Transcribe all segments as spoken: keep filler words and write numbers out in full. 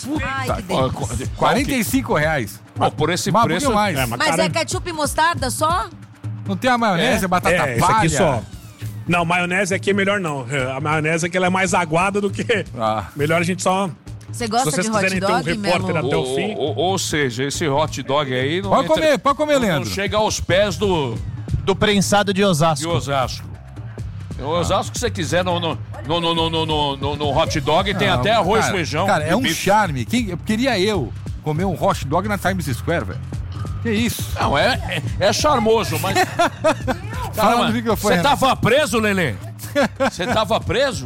reais. Ai, Tá, que delícia. quarenta e cinco reais. Pô, por esse Mas preço... mais. É, Mas cara, é ketchup e mostarda só? Não tem a maionese, é, a batata é, esse palha. aqui só. Não, maionese aqui é melhor não. A maionese aqui ela é mais aguada do que... Ah. Melhor a gente só... Você Se gosta vocês de hot quiserem ter um dog, repórter Melo? até o Ou, fim... ou- ou seja, esse hot dog aí... Não Pode entra- comer, pode comer, não- Leandro. Não chega aos pés do... Do prensado de de Osasco. Osasco. O Osasco que você quiser no, no, no, no, no, no, no- no hot dog tem até arroz, cara, feijão. Cara, é e um bife. charme. Quem, eu queria eu comer um hot dog na Times Square, velho. Que isso? Não, é, é, é charmoso, mas... Fala no microfone, você Renato. tava preso, Lelê? Você tava preso?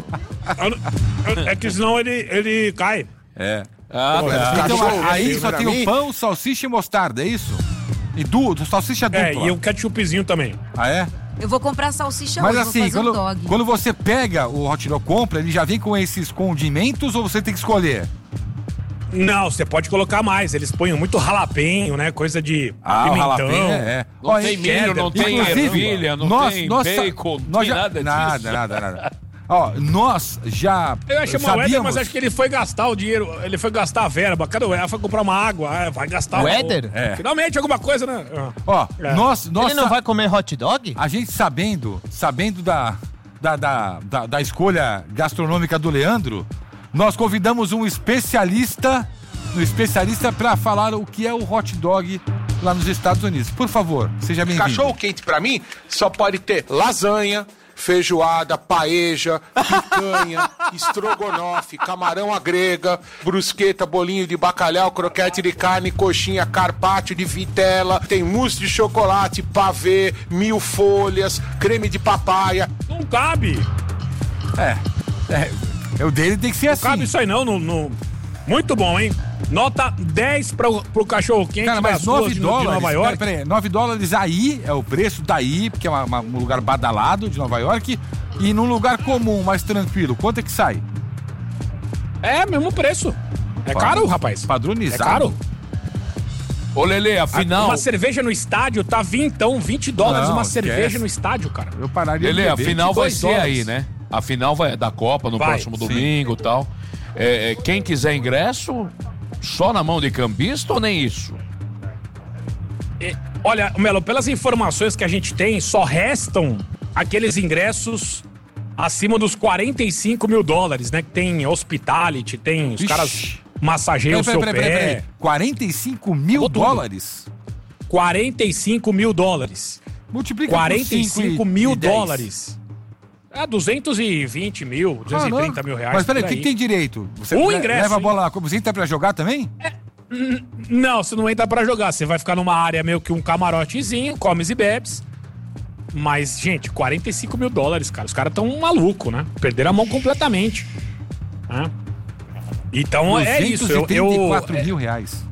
É que senão ele, ele cai. É. Ah, Pô, tá. Então, Cachorro, aí hein, só pra tem mim? o pão, salsicha e mostarda, é isso? E du, salsicha dupla. É, e o ketchupzinho também. Ah, é? Eu vou comprar salsicha Mas hoje, assim, vou fazer quando, um dog. quando você pega o hot dog, compra, ele já vem com esses condimentos ou você tem que escolher? Não, você pode colocar mais. Eles põem muito jalapenho, né? Coisa de Ah, o pimentão. jalapeno é. é. Não Ó, tem e- milho, não tem Inclusive, ervilha, não nós- tem nós sa- bacon, não nós tem já- nada disso. Nada, nada, nada. Ó, nós já Eu ia chamar o Éder, sabíamos... mas acho que ele foi gastar o dinheiro. Ele foi gastar a verba. Cadê o Éder? Foi comprar uma água. Ah, vai gastar O Éder? É. Finalmente alguma coisa, né? Ah. Ó, É. nós... nós Ele não sa- vai comer hot dog? A gente sabendo, sabendo da, da, da, da, da escolha gastronômica do Leandro, nós convidamos um especialista, um especialista para falar o que é o hot dog lá nos Estados Unidos. Por favor, seja bem-vindo. Cachorro quente pra mim só pode ter lasanha, feijoada, paeja, picanha, estrogonofe, camarão à grega, brusqueta, bolinho de bacalhau, croquete de carne, coxinha, carpaccio de vitela, tem mousse de chocolate, pavê, mil folhas, creme de papaya. Não cabe. É, é, o dele tem que ser Não assim. cabe isso aí não. No, no- Muito bom, hein? Nota dez pro, pro cachorro quente Cara, mas das ruas nove de, de dólares, Nova York. peraí, peraí, nove dólares aí, é o preço daí, porque é uma- uma- um lugar badalado de Nova York, e num lugar comum, mais tranquilo, quanto é que sai? É, mesmo preço. É caro, rapaz. Padronizado. É caro. Ô, Lelê, afinal... Uma cerveja no estádio tá vintão, vinte dólares Não, uma esquece. cerveja no estádio, cara. Eu pararia Lelê, de a beber. final vai vinte e ser dois aí, dólares. né? A final vai, da Copa no Vai, próximo sim. domingo e tal. É, é, quem quiser ingresso, só na mão de cambista ou nem isso? E, olha, Melo, pelas informações que a gente tem, só restam aqueles ingressos acima dos quarenta e cinco mil dólares, né? Que tem hospitality, tem os Ixi. caras massageiam o seu Peraí, peraí, peraí, pé. peraí. quarenta e cinco mil Acabou tudo. dólares? quarenta e cinco mil dólares. Multiplica por quarenta e cinco cinco mil e dez. dólares. É, duzentos e vinte mil, duzentos e trinta mil reais. Mas peraí, o por que, aí. que tem direito? Você Um le- ingresso, leva a hein? bola lá, você entra pra jogar também? Não, você não entra pra jogar. Você vai ficar numa área meio que um camarotezinho, comes e bebes. Mas, gente, quarenta e cinco mil dólares, cara. Os caras tão malucos, né? Perderam a mão completamente. Né? Então é isso. Eu, duzentos e trinta e quatro eu, mil reais.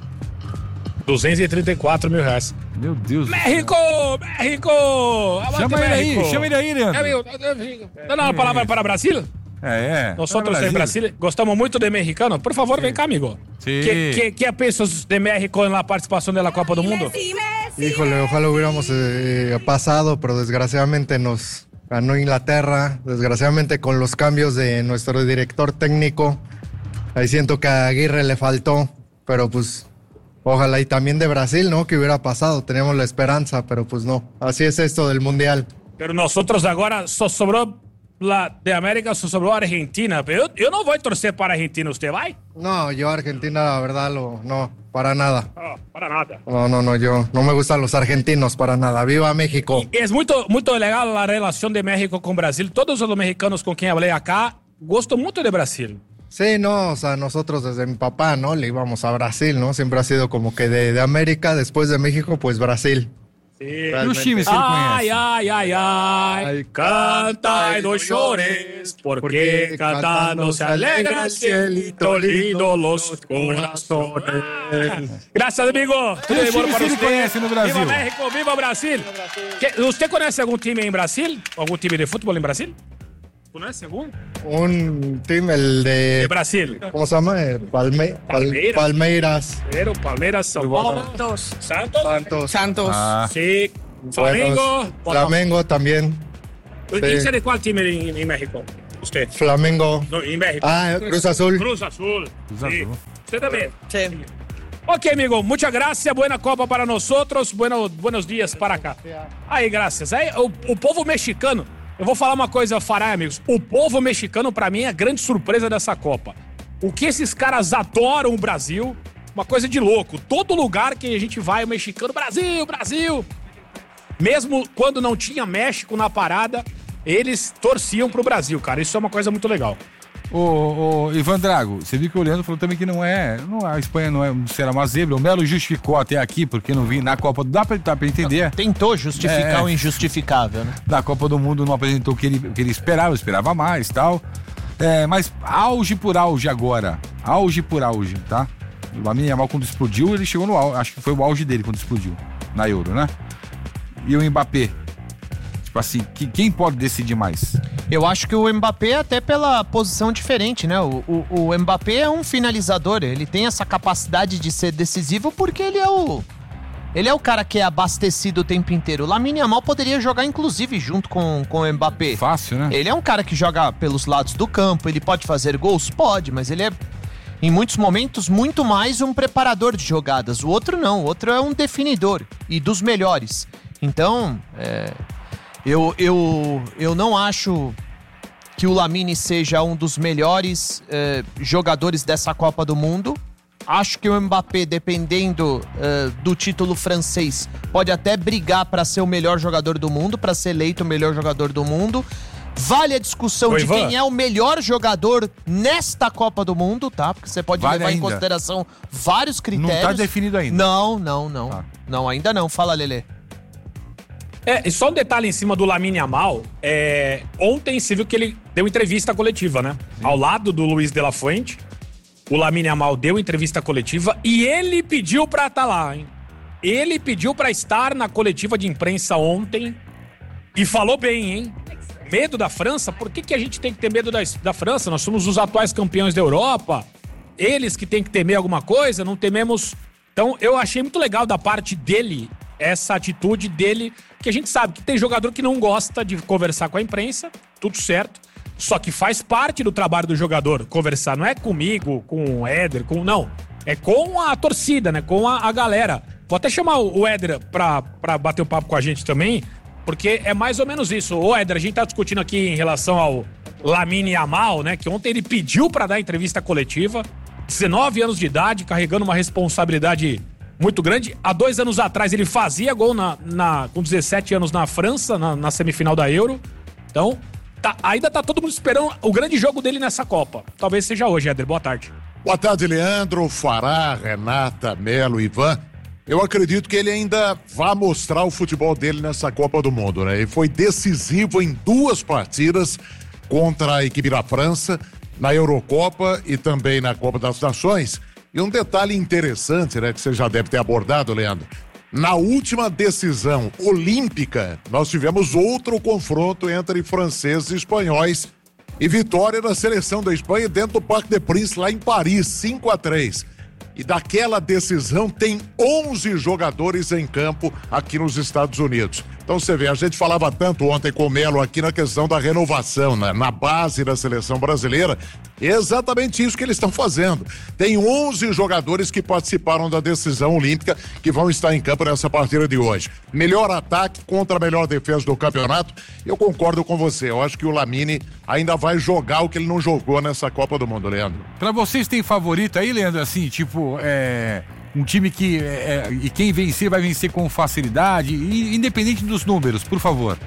duzentos e trinta e quatro mil reais. Meu Deus do céu. México! México! Aguante, Chama ele aí, México! chama ele aí, Leandro. Amigo, dando uma palavra para Brasil? É, é. Nós Tá no outros em Brasil gostamos muito de mexicano. Por favor, vem cá, amigo. Sí. ¿Qué, qué, qué piensas de México en la participación de la Copa del Mundo? Híjole, ojalá hubiéramos eh, pasado, pero desgraciadamente nos ganó Inglaterra. Desgraciadamente con los cambios de nuestro director técnico, ahí siento que a Aguirre le faltó, pero pues ojalá y también de Brasil, ¿no? Que hubiera pasado, teníamos la esperanza, pero pues no. Así es esto del Mundial. Pero nosotros agora só sobrou la de América, só sobrou a Argentina. Eu, eu não vou torcer para a Argentina, ¿usted vai? No, yo Argentina, la verdad, lo, no, para nada. Oh, para nada. No, no, no, yo no me gustan los argentinos para nada. ¡Viva México! É muito, muito legal a relação de México com o Brasil. Todos os mexicanos com quem falei acá gostam muito de Brasil. Sí, no, o sea, nosotros desde mi papá, ¿no? Le íbamos a Brasil, ¿no? Siempre ha sido como que de, de América, después de México, pues Brasil. E os times que ele Ai, conhece? ai, ai, ai, Ai, canta e não chores, porque cantando se alegra el cielito lindo los corazones. Graças, amigo. Tudo E de os bom times para que ele você. conhece no Brasil? Viva México, viva Brasil. Que, você conhece algum time em Brasil? Algum time de futebol em Brasil? Conhece algum? Un team, el de... De Brasil. ¿Cómo se llama? Eh, Palme- Pal- Palmeiras. Palmeiras. Pero Palmeiras, São Paulo. Dos. Santos. Santos. Santos. Ah, Sí. Flamengo. Buenos. Flamengo también. ¿Hincha de qual time em, em México? Você. Flamengo. No, em México. Ah, Cruz Azul. Cruz Azul. Cruz Sí. Azul. Você também. Sim. Ok, amigo, muchas gracias, buena copa para nosotros, bueno, buenos dias para cá. Aí, graças. Aí, o, o povo mexicano, eu vou falar uma coisa, Farai, amigos, o povo mexicano, pra mim, é a grande surpresa dessa Copa. O que esses caras adoram o Brasil, uma coisa de louco. Todo lugar que a gente vai, o mexicano, Brasil, Brasil. Mesmo quando não tinha México na parada, eles torciam pro Brasil, cara. Isso é uma coisa muito legal. Ô, ô, Ivan Drago, você viu que o Leandro falou também que não é, não, a Espanha não é, será uma zebra. O Melo justificou até aqui, porque não vi na Copa, dá pra, dá pra entender. Tentou justificar É. o injustificável, né? Na Copa do Mundo não apresentou o que ele, o que ele esperava, esperava mais e tal. É, mas auge por auge agora, auge por auge, tá? O Lamine Yamal quando explodiu, ele chegou no auge, acho que foi o auge dele quando explodiu, na Euro, né? E o Mbappé, tipo assim, que, quem pode decidir mais? Eu acho que o Mbappé, até pela posição diferente, né? O, o, o Mbappé é um finalizador, ele tem essa capacidade de ser decisivo porque ele é o... Ele é o cara que é abastecido o tempo inteiro. O Lamine Yamal poderia jogar, inclusive, junto com, com o Mbappé. Fácil, né? Ele é um cara que joga pelos lados do campo, ele pode fazer gols? Pode, mas ele é, em muitos momentos, muito mais um preparador de jogadas. O outro não, o outro é um definidor, e dos melhores. Então, é, eu, eu, eu não acho que o Lamine seja um dos melhores é, jogadores dessa Copa do Mundo. Acho que o Mbappé, dependendo uh, do título francês, pode até brigar para ser o melhor jogador do mundo, para ser eleito o melhor jogador do mundo. Vale a discussão Ô, de Ivan. quem é o melhor jogador nesta Copa do Mundo, tá? Porque você pode Vale levar em ainda. consideração vários critérios. Não tá definido ainda. Não, não, não. Tá. Não, ainda não. Fala, Lelê. É, e só um detalhe em cima do Lamine Yamal, é, ontem você viu que ele deu entrevista coletiva, né? Ao lado do Luiz de la Fuente. O Lamine Yamal deu entrevista coletiva e ele pediu pra estar lá, hein? Ele pediu pra estar na coletiva de imprensa ontem e falou bem, hein? Medo da França? Por que, que a gente tem que ter medo da, da França? Nós somos os atuais campeões da Europa. Eles que têm que temer alguma coisa, não tememos. Então eu achei muito legal da parte dele, essa atitude dele, que a gente sabe que tem jogador que não gosta de conversar com a imprensa, tudo certo. Só que faz parte do trabalho do jogador conversar. Não é comigo, com o Éder, com... Não. É com a torcida, né? Com a, a galera. Vou até chamar o Éder pra, pra bater um papo com a gente também, porque é mais ou menos isso. Ô, Éder, a gente tá discutindo aqui em relação ao Lamine Yamal, né? Que ontem ele pediu pra dar entrevista coletiva. dezenove anos de idade, carregando uma responsabilidade muito grande. Há dois anos atrás ele fazia gol na, na, com dezessete anos na França, na, na semifinal da Euro. Então... Tá, ainda tá todo mundo esperando o grande jogo dele nessa Copa. Talvez seja hoje, Éder. Boa tarde. Boa tarde, Leandro, Fará, Renata, Melo, Ivan. Eu acredito que ele ainda vai mostrar o futebol dele nessa Copa do Mundo, né? Ele foi decisivo em duas partidas contra a equipe da França, na Eurocopa e também na Copa das Nações. E um detalhe interessante, né, que você já deve ter abordado, Leandro. Na última decisão olímpica, nós tivemos outro confronto entre franceses e espanhóis e vitória da seleção da Espanha dentro do Parc des Princes, lá em Paris, cinco a três. E daquela decisão tem onze jogadores em campo aqui nos Estados Unidos. Então você vê, a gente falava tanto ontem com o Melo aqui na questão da renovação, né? Na base da seleção brasileira. É exatamente isso que eles estão fazendo. Tem onze jogadores que participaram da decisão olímpica que vão estar em campo nessa partida de hoje. Melhor ataque contra a melhor defesa do campeonato. Eu concordo com você. Eu acho que o Lamine ainda vai jogar o que ele não jogou nessa Copa do Mundo, Leandro. Pra vocês tem favorito aí, Leandro, assim, tipo, é... um time que, é, é, e quem vencer vai vencer com facilidade, e, independente dos números, por favor.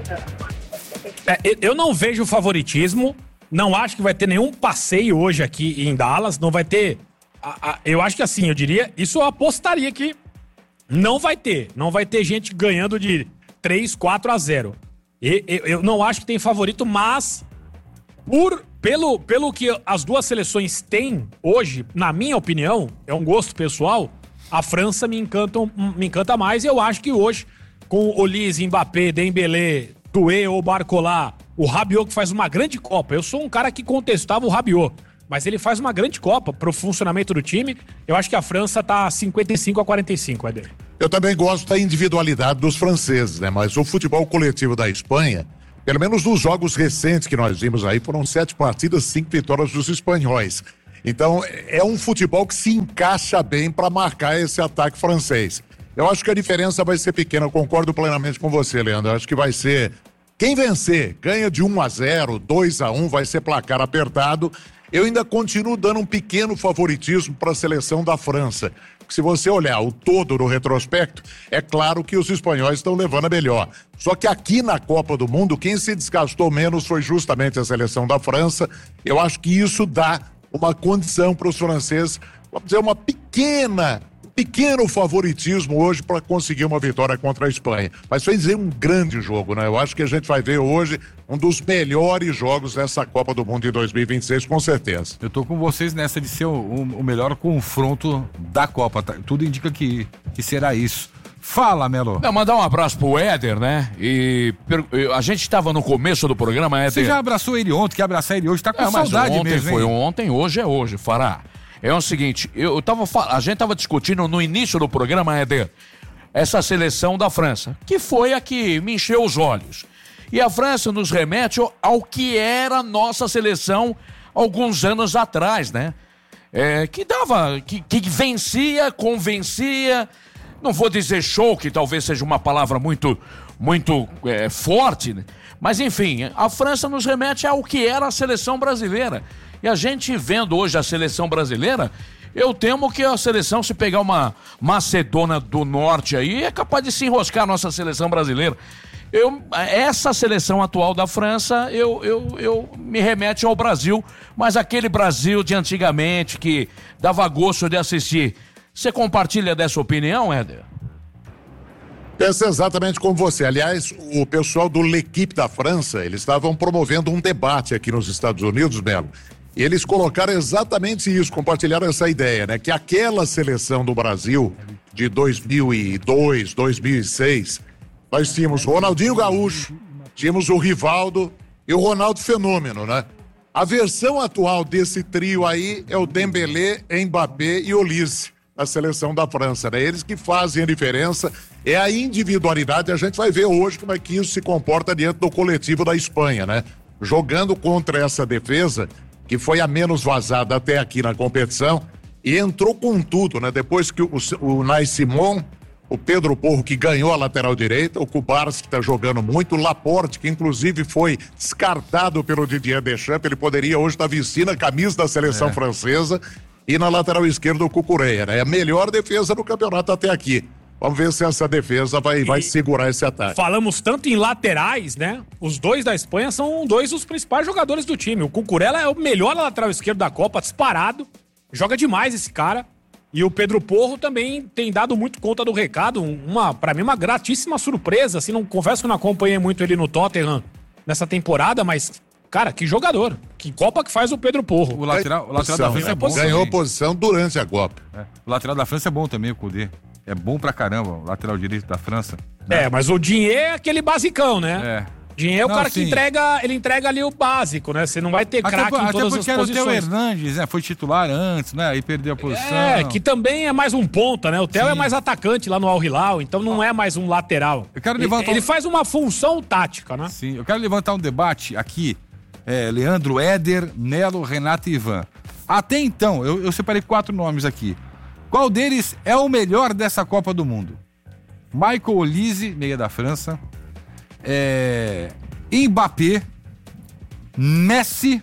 É, eu não vejo favoritismo. Não acho que vai ter nenhum passeio hoje aqui em Dallas. Não vai ter... A, a, eu acho que assim, eu diria... Isso eu apostaria que não vai ter. Não vai ter gente ganhando de três, quatro a zero. E, eu, eu não acho que tem favorito, mas... Por, pelo, pelo que as duas seleções têm hoje, na minha opinião, é um gosto pessoal, a França me encanta, me encanta mais. E eu acho que hoje, com Olise, Mbappé, Dembélé, Doué ou Barcola, o Rabiot que faz uma grande Copa. Eu sou um cara que contestava o Rabiot, mas ele faz uma grande Copa pro funcionamento do time. Eu acho que a França tá cinquenta e cinco a quarenta e cinco, Éder. Eu também gosto da individualidade dos franceses, né? Mas o futebol coletivo da Espanha Pelo menos nos jogos recentes que nós vimos aí, foram sete partidas, cinco vitórias dos espanhóis. Então, é um futebol que se encaixa bem para marcar esse ataque francês. Eu acho que a diferença vai ser pequena, eu concordo plenamente com você, Leandro. Eu acho que vai ser quem vencer, ganha de um a zero, dois a um, vai ser placar apertado. Eu ainda continuo dando um pequeno favoritismo para a seleção da França. Se você olhar o todo no retrospecto, é claro que os espanhóis estão levando a melhor. Só que aqui na Copa do Mundo, quem se desgastou menos foi justamente a seleção da França. Eu acho que isso dá uma condição para os franceses, vamos dizer, uma pequena, pequeno favoritismo hoje para conseguir uma vitória contra a Espanha. Mas vai ser um grande jogo, né? Eu acho que a gente vai ver hoje um dos melhores jogos dessa Copa do Mundo de dois mil e vinte e seis, com certeza. Eu tô com vocês nessa de ser o, o melhor confronto da Copa, tá? Tudo indica que, que será isso. Fala, Melo. Não, mandar um abraço pro Éder, né? E per... a gente estava no começo do programa, Éder. Você já abraçou ele ontem, quer abraçar ele hoje, tá com é, saudade ontem mesmo, foi hein? ontem, hoje é hoje, Fará. É o seguinte, eu tava fal... a gente tava discutindo no início do programa, Éder, essa seleção da França, que foi a que me encheu os olhos. E a França nos remete ao que era a nossa seleção alguns anos atrás, né? É, que dava, que, que vencia, convencia, não vou dizer show, que talvez seja uma palavra muito, muito é, forte, né? Mas enfim, a França nos remete ao que era a seleção brasileira. E a gente vendo hoje a seleção brasileira, eu temo que a seleção, se pegar uma Macedônia do Norte aí, é capaz de se enroscar a nossa seleção brasileira. Eu, essa seleção atual da França, eu, eu, eu me remete ao Brasil, mas aquele Brasil de antigamente que dava gosto de assistir. Você compartilha dessa opinião, Éder? Pensa exatamente como você. Aliás, o pessoal do L'Equipe da França, eles estavam promovendo um debate aqui nos Estados Unidos, Melo. E eles colocaram exatamente isso, compartilharam essa ideia, né? Que aquela seleção do Brasil de dois mil e dois, dois mil e seis, nós tínhamos Ronaldinho Gaúcho, tínhamos o Rivaldo e o Ronaldo Fenômeno, né? A versão atual desse trio aí é o Dembélé, Mbappé e Olise, a seleção da França, né? Eles que fazem a diferença, é a individualidade. A gente vai ver hoje como é que isso se comporta diante do coletivo da Espanha, né? Jogando contra essa defesa, que foi a menos vazada até aqui na competição, e entrou com tudo, né? Depois que o, o Nai Simon, o Pedro Porro, que ganhou a lateral direita, o Kubarski, que tá jogando muito, o Laporte, que inclusive foi descartado pelo Didier Deschamps, ele poderia hoje estar vestindo a camisa da seleção é. francesa, e na lateral esquerda o Cucurella, né? É a melhor defesa do campeonato até aqui. Vamos ver se essa defesa vai, vai segurar esse ataque. Falamos tanto em laterais, né? Os dois da Espanha são dois dos principais jogadores do time. O Cucurella é o melhor lateral esquerdo da Copa, disparado. Joga demais esse cara. E o Pedro Porro também tem dado muito conta do recado. Uma, pra mim, uma gratíssima surpresa. Assim, não confesso que não acompanhei muito ele no Tottenham nessa temporada, mas, cara, que jogador. Que Copa que faz o Pedro Porro. O lateral, o lateral da França é, é bom. Ganhou também. Posição durante a Copa. É. O lateral da França é bom também, o Koundé. É bom pra caramba, o lateral direito da França. Né? É, mas o Digne é aquele basicão, né? É. Digne é o não, cara sim. que entrega, ele entrega ali o básico, né? Você não vai ter craque em todas as posições. Até porque era o Theo Hernandes, né? Foi titular antes, né? Aí perdeu a posição. É, que também é mais um ponta, né? O Theo é mais atacante lá no Al Hilal, então não é mais um lateral. Eu quero ele, levantar... ele faz uma função tática, né? Sim, eu quero levantar um debate aqui. É, Leandro, Éder, Melo, Renato e Ivan. Até então, eu, eu separei quatro nomes aqui. Qual deles é o melhor dessa Copa do Mundo? Michael Olise, meia da França. É... Mbappé. Messi.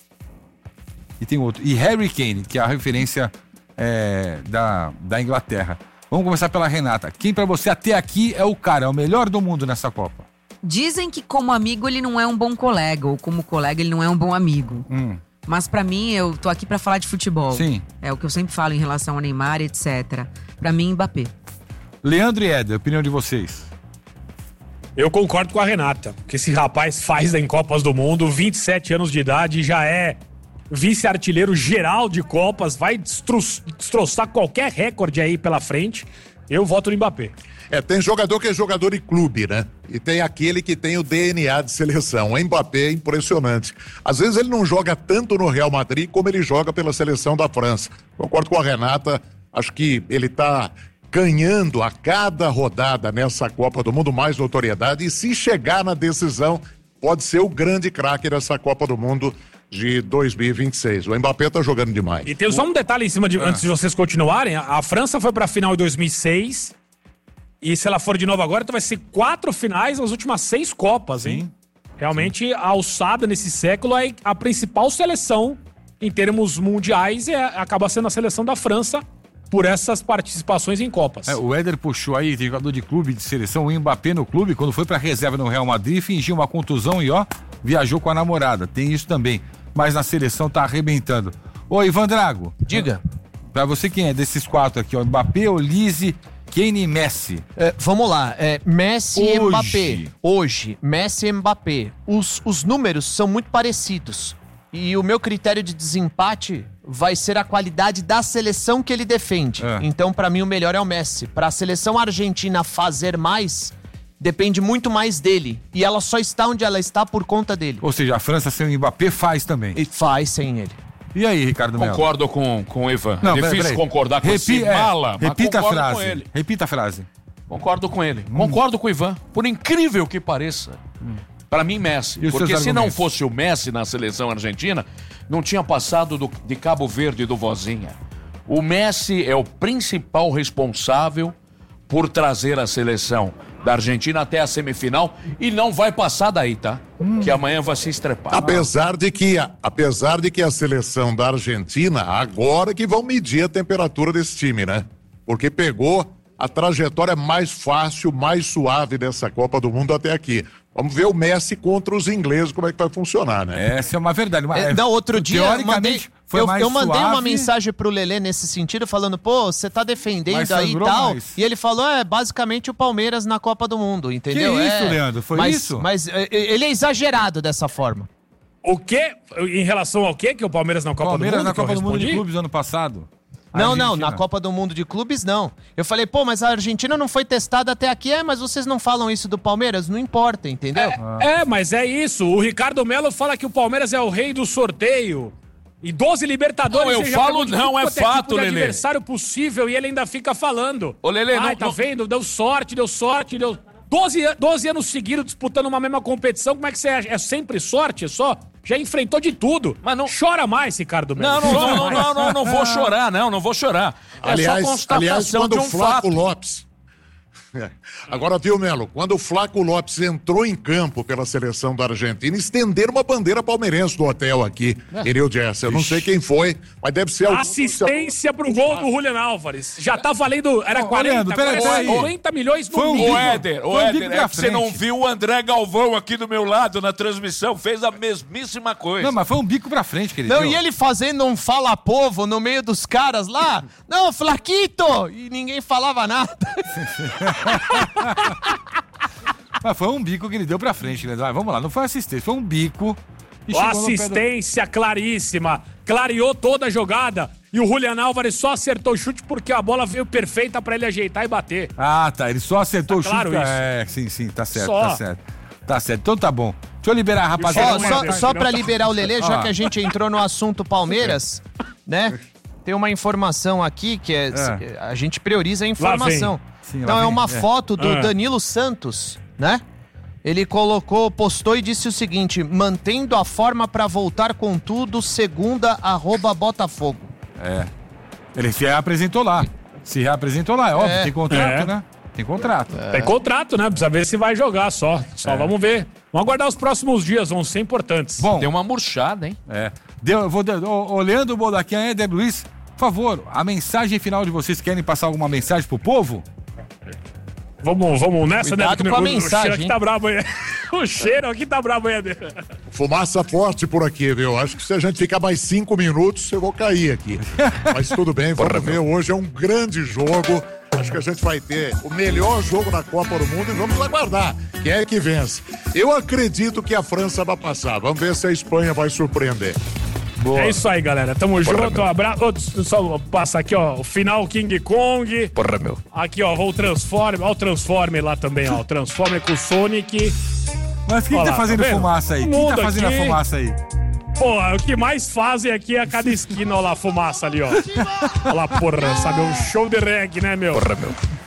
E tem outro. E Harry Kane, que é a referência é, da, da Inglaterra. Vamos começar pela Renata. Quem pra você até aqui é o cara, é o melhor do mundo nessa Copa? Dizem que como amigo ele não é um bom colega, ou como colega ele não é um bom amigo. Hum. Mas pra mim, eu tô aqui pra falar de futebol. Sim. É o que eu sempre falo em relação ao Neymar, etcétera. Pra mim, Mbappé. Leandro e Éder, opinião de vocês? Eu concordo com a Renata. O que esse rapaz faz em Copas do Mundo, vinte e sete anos de idade, já é vice-artilheiro geral de Copas, vai destro- destroçar qualquer recorde aí pela frente. Eu voto no Mbappé. É, tem jogador que é jogador de clube, né? E tem aquele que tem o D N A de seleção. O Mbappé é impressionante. Às vezes ele não joga tanto no Real Madrid como ele joga pela seleção da França. Concordo com a Renata, acho que ele tá ganhando a cada rodada nessa Copa do Mundo mais notoriedade, e se chegar na decisão, pode ser o grande craque dessa Copa do Mundo de dois mil e vinte e seis. O Mbappé tá jogando demais. E tem só um detalhe em cima de, antes de vocês continuarem, a, a França foi pra final em dois mil e seis, e se ela for de novo agora, então vai ser quatro finais nas últimas seis Copas, hein? Sim. Realmente, a alçada nesse século é a principal seleção em termos mundiais, é, acaba sendo a seleção da França por essas participações em Copas. É, o Éder puxou aí, tem jogador de clube, de seleção, o Mbappé no clube, quando foi pra reserva no Real Madrid, fingiu uma contusão e ó, viajou com a namorada. Tem isso também. Mas na seleção tá arrebentando. Ô, Ivan Drago. Diga. Pra você, quem é desses quatro aqui, ó? Mbappé, Olise, Kane e Messi. É, vamos lá, é, Messi e Hoje. Mbappé. Hoje, Messi e Mbappé. Os, os números são muito parecidos. E o meu critério de desempate vai ser a qualidade da seleção que ele defende. É. Então, pra mim, o melhor é o Messi. Pra seleção argentina fazer mais, depende muito mais dele. E ela só está onde ela está por conta dele. Ou seja, a França sem o Mbappé faz também. E faz sem ele. E aí, Ricardo Melo? Concordo com, com o Ivan. Não, Difícil peraí, peraí. concordar com Repi- esse é, mala, mas Repita a concordo com frase. ele. Repita a frase. Concordo com ele. Hum. Concordo com o Ivan. Por incrível que pareça. Pra mim, Messi. E os Porque seus se não argumentos? fosse o Messi na seleção argentina, não tinha passado do- de Cabo Verde do Vozinha. O Messi é o principal responsável por trazer a seleção da Argentina até a semifinal e não vai passar daí, tá? Hum. Que amanhã vai se estrepar. Apesar de que, a- apesar de que a seleção da Argentina, agora que vão medir a temperatura desse time, né? Porque pegou a trajetória mais fácil, mais suave dessa Copa do Mundo até aqui. Vamos ver o Messi contra os ingleses, como é que vai funcionar, né? Essa é uma verdade. Mas, É, não, outro dia eu teoricamente, mandei, foi eu, mais eu mandei uma suave. mensagem pro Lelê nesse sentido, falando, pô, você tá defendendo Mas aí e sangrou tal. mais. E ele falou, é basicamente o Palmeiras na Copa do Mundo, entendeu? Que isso, É, Leandro? Foi mas, isso? Mas é, ele é exagerado dessa forma. O quê? Em relação ao quê? Que o Palmeiras na Copa Palmeiras do Mundo? na que eu Copa do Mundo de respondi? Clubes ano passado. Não, não, Argentina. na Copa do Mundo de Clubes, não. Eu falei, pô, mas a Argentina não foi testada até aqui. É, mas vocês não falam isso do Palmeiras? Não importa, entendeu? É, mas é isso. O Ricardo Melo fala que o Palmeiras é o rei do sorteio. E doze Libertadores... Não, eu ele já falo pegou de não, tudo é quanto fato, tipo de Lelê. adversário possível e ele ainda fica falando. Ô, Lelê, Ai, não- tá não- vendo? Deu sorte, deu sorte, deu... doze, doze anos seguidos disputando uma mesma competição, como é que você acha? É sempre sorte, só? Já enfrentou de tudo. Mas não- Chora mais, Ricardo Melo. Não, não, Chora não, não, mais. não, não, não vou chorar, não, não vou chorar. É Aliás, só constatação aliás, quando de o um Flaco fato. Lopes... É. Agora, viu, Melo? Quando o Flaco Lopes entrou em campo pela seleção da Argentina, estenderam uma bandeira palmeirense do hotel aqui, em Rio Jazz. Eu não sei quem foi, mas deve ser algum... Assistência pro gol do Julian Álvares. Já tá valendo, era Ô, quarenta, Leandro, peraí, agora é peraí. cinquenta milhões no Foi um mínimo. Ô, Éder, ô, Foi um Éder, bico é pra que você não frente. viu o André Galvão aqui do meu lado na transmissão, fez a mesmíssima coisa. Não, mas foi um bico pra frente que ele Não, deu. e ele fazendo um fala-povo no meio dos caras lá. Não, Flaquito! E ninguém falava nada. Mas foi um bico que ele deu pra frente, Leandro. Vai, vamos lá, não foi assistência, foi um bico. E Ó, chegou no pé do- assistência claríssima. Clareou toda a jogada. E o Julian Álvares só acertou o chute porque a bola veio perfeita pra ele ajeitar e bater. Ah, tá, ele só acertou Tá o chute. claro pra- isso. É, sim, sim, tá certo, Só. tá certo. Tá certo, então tá bom. Deixa eu liberar a rapaziada. Ó, Não, só, não, só não, pra não. liberar o Lelê, já Ah. que a gente entrou no assunto Palmeiras, né? Tem uma informação aqui que é, É. a gente prioriza a informação. vem. Sim, Então lá é vem, uma é. foto do Ah. Danilo Santos, né? Ele colocou, postou e disse o seguinte: mantendo a forma pra voltar com tudo, segunda arroba Botafogo. É. Ele se reapresentou lá. Se reapresentou lá, é óbvio, É. tem contrato, É. né? Tem contrato. Tem contrato, né? Precisa ver se vai jogar só. Só vamos ver. Vamos aguardar os próximos dias, vão ser importantes. Bom, Deu uma murchada, hein? é. Deu, eu vou, ô, ô, Leandro Bodaquian, Éder Luiz, por favor, a mensagem final de vocês, querem passar alguma mensagem pro povo? Vamos, vamos nessa, né? Cuidado Porque com a o- mensagem, O cheiro aqui hein? tá brabo aí. O cheiro aqui tá brabo aí. Fumaça forte por aqui, viu? Acho que se a gente ficar mais cinco minutos, eu vou cair aqui. Mas tudo bem, vamos ver. Hoje é um grande jogo. Acho que a gente vai ter o melhor jogo na Copa do Mundo e vamos aguardar quem é que vence. Eu acredito que a França vai passar. Vamos ver se a Espanha vai surpreender. É isso aí, galera. Tamo junto. Um abraço. Ô, só passa aqui, ó. O final King Kong. Porra, meu. Aqui, ó. O Transformer. Ó, o Transformer lá também, ó. O Transformer com o Sonic. Mas quem Olha tá lá, fazendo tá vendo? fumaça aí? Todo Quem tá mundo fazendo aqui. a fumaça aí? Porra, o que mais fazem aqui é a cada esquina, ó lá, a fumaça ali, ó. Olha lá, porra, sabe? Um show de reggae, né, meu? Porra, meu.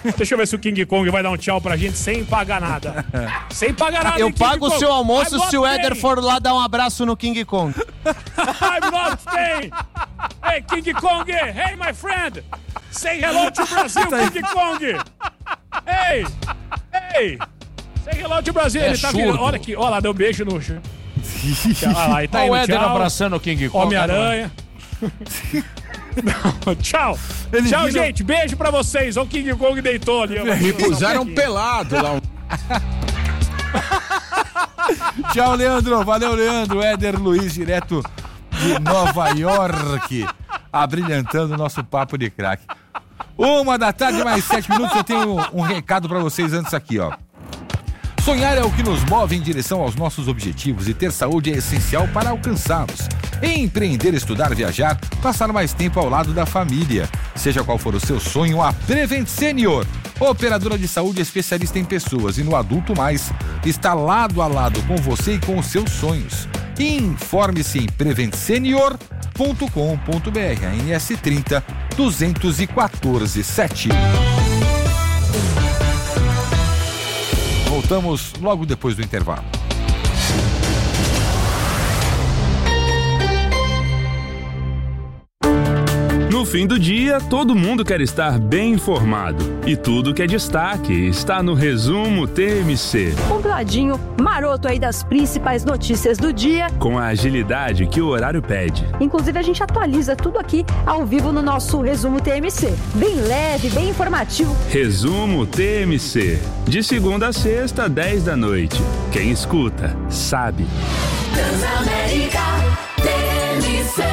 Deixa eu ver se o King Kong vai dar um tchau pra gente sem pagar nada. Sem pagar nada, Eu hein, King pago o Kong? seu almoço I'm se o not Éder paying. for lá dar um abraço no King Kong. I'm not staying. Hey, King Kong. Hey, my friend. Say hello to Brazil, King Kong. Hey, hey. Say hello to Brazil. É Ele tá surdo. virando. Olha aqui, olha lá, deu beijo no... Olha lá, ele tá Olha o indo, Éder tchau. abraçando o King Kong. Homem-Aranha. Não, tchau. Ele tchau, vira- gente. Beijo pra vocês. Olha o King Kong deitou ali. ó. Me puseram pelado lá. Tchau, Leandro. Valeu, Leandro. Éder Luiz, direto de Nova York, abrilhantando o nosso papo de craque. Uma da tarde, mais sete minutos. Eu tenho um recado pra vocês antes aqui, ó. Sonhar é o que nos move em direção aos nossos objetivos e ter saúde é essencial para alcançá-los. Empreender, estudar, viajar, passar mais tempo ao lado da família. Seja qual for o seu sonho, a Prevent Senior, operadora de saúde especialista em pessoas e no Adulto Mais, está lado a lado com você e com os seus sonhos. Informe-se em prevent senior ponto com ponto b r, A N S trinta, duzentos e quatorze, sete. Voltamos logo depois do intervalo. No fim do dia, todo mundo quer estar bem informado. E tudo que é destaque está no Resumo T M C. Um ladinho maroto aí das principais notícias do dia. Com a agilidade que o horário pede. Inclusive, a gente atualiza tudo aqui ao vivo no nosso Resumo T M C. Bem leve, bem informativo. Resumo T M C. De segunda a sexta, dez da noite. Quem escuta, sabe. Transamérica T M C.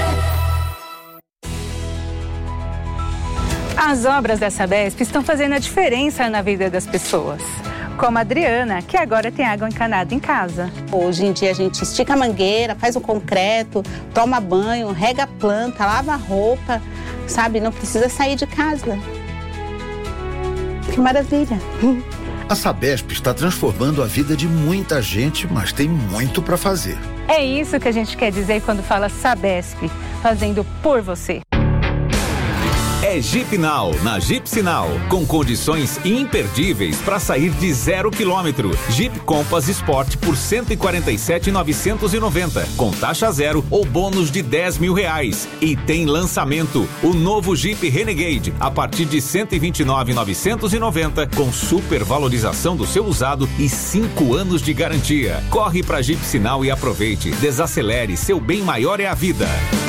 As obras da Sabesp estão fazendo a diferença na vida das pessoas. Como a Adriana, que agora tem água encanada em casa. Hoje em dia a gente estica a mangueira, faz o concreto, toma banho, rega a planta, lava a roupa, sabe? Não precisa sair de casa. Que maravilha! A Sabesp está transformando a vida de muita gente, mas tem muito para fazer. É isso que a gente quer dizer quando fala Sabesp, fazendo por você. É Jeep Now, na Jeep Sinal, com condições imperdíveis para sair de zero quilômetro. Jeep Compass Sport por cento e quarenta e sete mil novecentos e noventa, com taxa zero ou bônus de dez mil reais. E tem lançamento, o novo Jeep Renegade, a partir de cento e vinte e nove mil novecentos e noventa, com super valorização do seu usado e cinco anos de garantia. Corre para Jeep Sinal e aproveite. Desacelere, seu bem maior é a vida.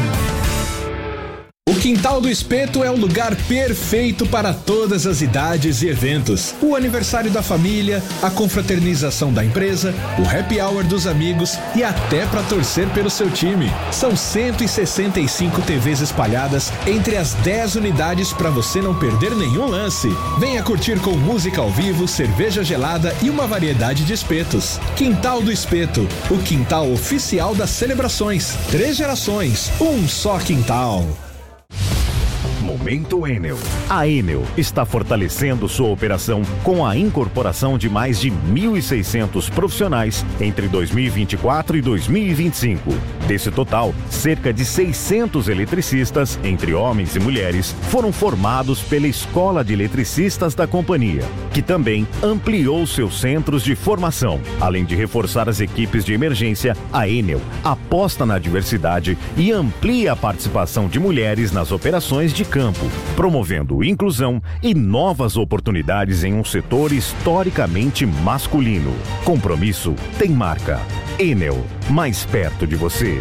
O Quintal do Espeto é o lugar perfeito para todas as idades e eventos. O aniversário da família, a confraternização da empresa, o happy hour dos amigos e até para torcer pelo seu time. São cento e sessenta e cinco T Vs espalhadas entre as dez unidades para você não perder nenhum lance. Venha curtir com música ao vivo, cerveja gelada e uma variedade de espetos. Quintal do Espeto, o quintal oficial das celebrações. Três gerações, um só quintal. Momento Enel. A Enel está fortalecendo sua operação com a incorporação de mais de mil e seiscentos profissionais entre dois mil e vinte e quatro e dois mil e vinte e cinco. Desse total, cerca de seiscentos eletricistas, entre homens e mulheres, foram formados pela Escola de Eletricistas da companhia, que também ampliou seus centros de formação. Além de reforçar as equipes de emergência, a Enel aposta na diversidade e amplia a participação de mulheres nas operações de campo, promovendo inclusão e novas oportunidades em um setor historicamente masculino. Compromisso tem marca. Enel, mais perto de você.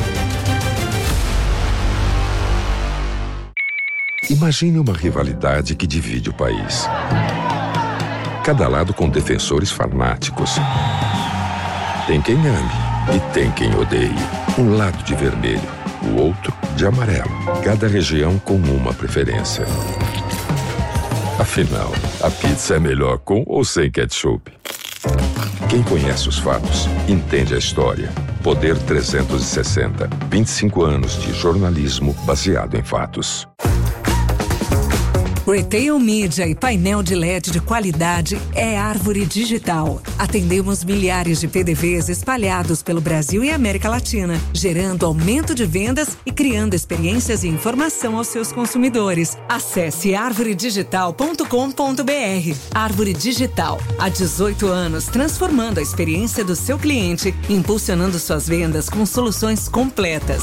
Imagine uma rivalidade que divide o país. Cada lado com defensores fanáticos. Tem quem ame e tem quem odeie. Um lado de vermelho, o outro de amarelo. Cada região com uma preferência. Afinal, a pizza é melhor com ou sem ketchup? Quem conhece os fatos, entende a história. Poder trezentos e sessenta. vinte e cinco anos de jornalismo baseado em fatos. Retail Media e painel de L E D de qualidade é Árvore Digital. Atendemos milhares de P D Vs espalhados pelo Brasil e América Latina, gerando aumento de vendas e criando experiências e informação aos seus consumidores. Acesse árvore digital ponto com ponto b r. Árvore Digital, há dezoito anos, transformando a experiência do seu cliente, impulsionando suas vendas com soluções completas.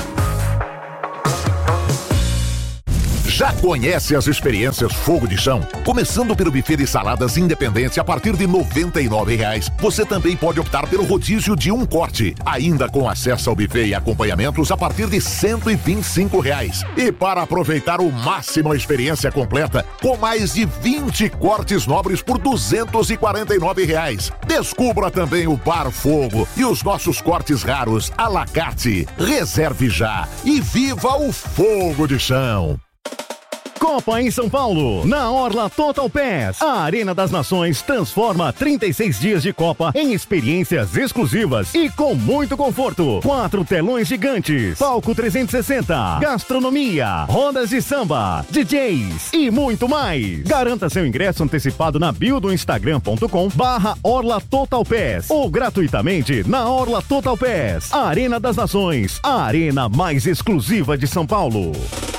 Já conhece as experiências Fogo de Chão? Começando pelo buffet de saladas independente a partir de noventa e nove reais. Você também pode optar pelo rodízio de um corte, ainda com acesso ao buffet e acompanhamentos a partir de cento e vinte e cinco reais. E para aproveitar o máximo a experiência completa, com mais de vinte cortes nobres por duzentos e quarenta e nove reais. Descubra também o Bar Fogo e os nossos cortes raros à la carte. Reserve já e viva o Fogo de Chão. Copa em São Paulo, na Orla Total Pass. A Arena das Nações transforma trinta e seis dias de Copa em experiências exclusivas e com muito conforto. Quatro telões gigantes, palco trezentos e sessenta, gastronomia, rodas de samba, D Js e muito mais. Garanta seu ingresso antecipado na bio do instagram ponto com barra Orla Total Pass ou gratuitamente na Orla Total Pass. A Arena das Nações, a arena mais exclusiva de São Paulo.